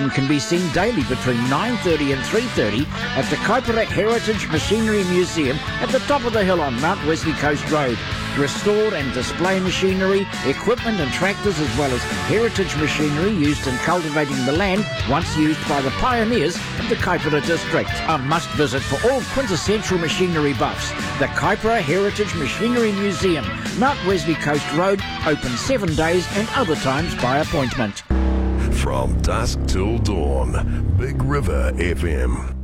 demonstration can be seen daily between 9:30 and 3:30 at the Kaipara Heritage Machinery Museum at the top of the hill on Mount Wesley Coast Road. Restored and display machinery, equipment and tractors, as well as heritage machinery used in cultivating the land once used by the pioneers of the Kaipara district. A must visit for all quintessential machinery buffs. The Kaipara Heritage Machinery Museum, Mount Wesley Coast Road, open 7 days and other times by appointment. From dusk till dawn, Big River FM.